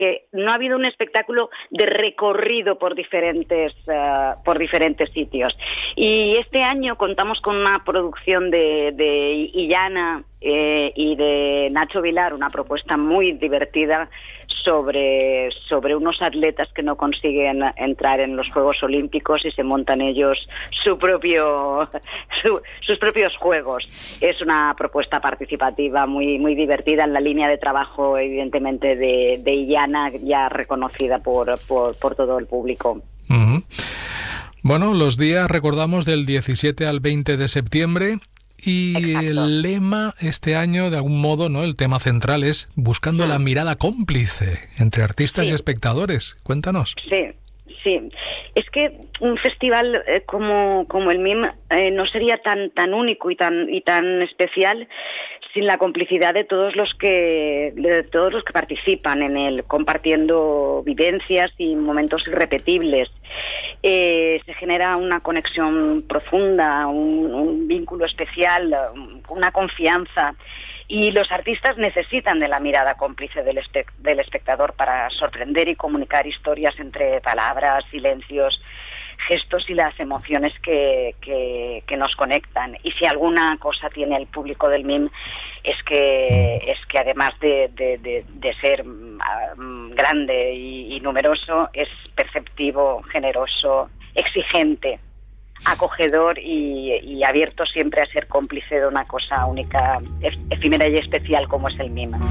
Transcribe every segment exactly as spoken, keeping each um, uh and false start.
que no ha habido un espectáculo de recorrido por diferentes, uh, por diferentes sitios. Y este año contamos con una producción de, de Illana eh, y de Nacho Vilar, una propuesta muy divertida sobre, sobre unos atletas que no consiguen entrar en los Juegos Olímpicos y se montan ellos su propio, su, sus propios juegos. Es una propuesta participativa muy, muy divertida en la línea de trabajo, evidentemente, de, de Illana, ya reconocida por, por, por todo el público. Uh-huh. Bueno, los días recordamos del diecisiete al veinte de septiembre. Y exacto. El lema este año, de algún modo, ¿no? El tema central es buscando sí. la mirada cómplice entre artistas sí. y espectadores. Cuéntanos. Sí. Sí, es que un festival eh, como, como el M I M eh, no sería tan tan único y tan y tan especial sin la complicidad de todos los que de todos los que participan en él, compartiendo vivencias y momentos irrepetibles. Eh, se genera una conexión profunda, un, un vínculo especial, una confianza. Y los artistas necesitan de la mirada cómplice del, espe- del espectador para sorprender y comunicar historias entre palabras, silencios, gestos y las emociones que, que, que nos conectan. Y si alguna cosa tiene el público del M I M es que, es que además de, de, de, de ser um, grande y, y numeroso, es perceptivo, generoso, exigente, acogedor y, y abierto siempre a ser cómplice de una cosa única, efímera y especial como es el M I M.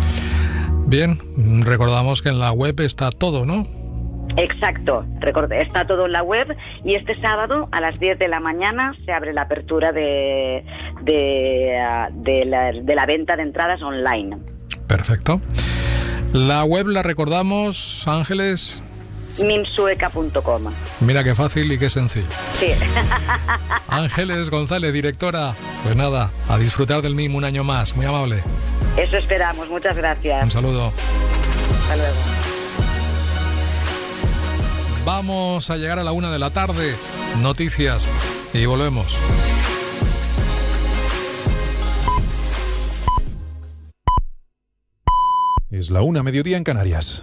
Bien, recordamos que en la web está todo, ¿no? Exacto, está todo en la web y este sábado a las diez de la mañana se abre la apertura de, de, de, la, de la venta de entradas online. Perfecto. La web la recordamos, Ángeles... mimsueca punto com. Mira qué fácil y qué sencillo. Sí. Ángeles González, directora. Pues nada, a disfrutar del M I M un año más. Muy amable. Eso esperamos. Muchas gracias. Un saludo. Hasta luego. Vamos a llegar a la una de la tarde. Noticias. Y volvemos. Es la una, mediodía en Canarias.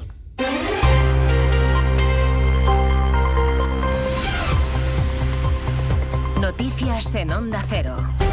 Noticias en Onda Cero.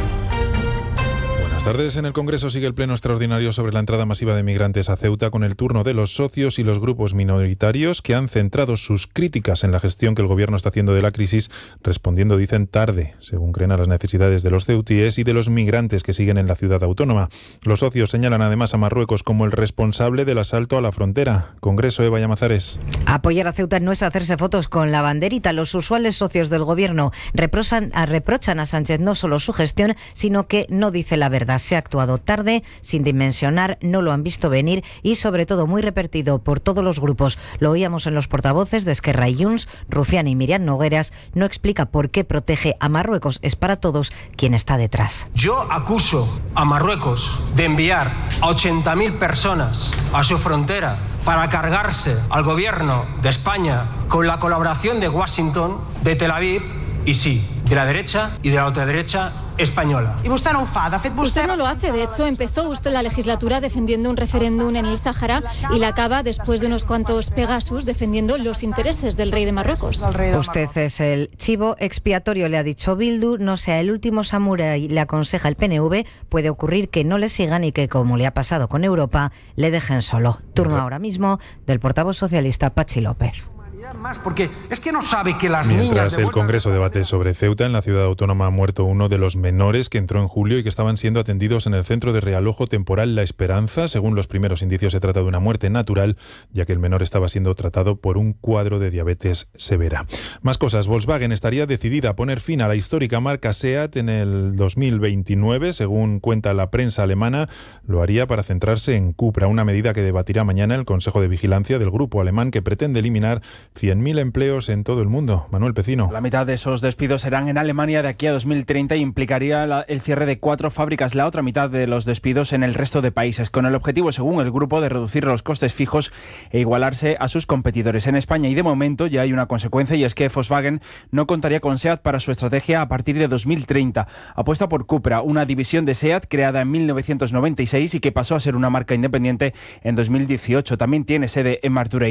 Buenas tardes. En el Congreso sigue el pleno extraordinario sobre la entrada masiva de migrantes a Ceuta, con el turno de los socios y los grupos minoritarios que han centrado sus críticas en la gestión que el gobierno está haciendo de la crisis, respondiendo, dicen, tarde, según creen, a las necesidades de los ceutíes y de los migrantes que siguen en la ciudad autónoma. Los socios señalan además a Marruecos como el responsable del asalto a la frontera. Congreso, Eva Llamazares. Apoyar a Ceuta no es hacerse fotos con la banderita. Los usuales socios del gobierno reprochan a, reprochan a Sánchez no solo su gestión, sino que no dice la verdad. Se ha actuado tarde, sin dimensionar, no lo han visto venir y, sobre todo, muy repetido por todos los grupos. Lo oíamos en los portavoces de Esquerra y Junts. Rufián y Miriam Nogueras no explica por qué protege a Marruecos. Es para todos quien está detrás. Yo acuso a Marruecos de enviar a ochenta mil personas a su frontera para cargarse al gobierno de España con la colaboración de Washington, de Tel Aviv y sí, de la derecha y de la ultraderecha española. Y usted no fa, de fet, vostè... Usted no lo hace. De hecho, empezó usted la legislatura defendiendo un referéndum en el Sáhara y la acaba, después de unos cuantos Pegasus, defendiendo los intereses del rey de Marruecos. Usted es el chivo expiatorio, le ha dicho Bildu. No sea el último samurái, le aconseja el P N V. Puede ocurrir que no le sigan y que, como le ha pasado con Europa, le dejen solo. Turno ahora mismo del portavoz socialista Pachi López. Más porque es que no sabe que las Mientras niñas... el Congreso debate sobre Ceuta, en la ciudad autónoma ha muerto uno de los menores que entró en julio y que estaban siendo atendidos en el centro de realojo temporal La Esperanza. Según los primeros indicios, se trata de una muerte natural, ya que el menor estaba siendo tratado por un cuadro de diabetes severa. Más cosas. Volkswagen estaría decidida a poner fin a la histórica marca SEAT en el dos mil veintinueve. Según cuenta la prensa alemana, lo haría para centrarse en Cupra, una medida que debatirá mañana el Consejo de Vigilancia del grupo alemán, que pretende eliminar cien mil empleos en todo el mundo. Manuel Pecino. La mitad de esos despidos serán en Alemania de aquí a dos mil treinta y implicaría la, el cierre de cuatro fábricas, la otra mitad de los despidos en el resto de países, con el objetivo, según el grupo, de reducir los costes fijos e igualarse a sus competidores en España. Y de momento ya hay una consecuencia, y es que Volkswagen no contaría con SEAT para su estrategia a partir de dos mil treinta. Apuesta por Cupra, una división de SEAT creada en mil novecientos noventa y seis y que pasó a ser una marca independiente en dos mil dieciocho. También tiene sede en Martorell.